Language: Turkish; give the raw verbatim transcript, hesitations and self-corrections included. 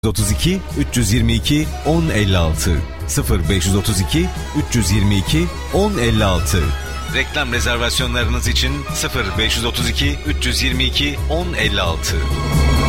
otuz iki üç yüz yirmi iki on elli altı sıfır beş otuz iki üç yüz yirmi iki on elli altı. Reklam rezervasyonlarınız için sıfır beş otuz iki üç yüz yirmi iki on elli altı.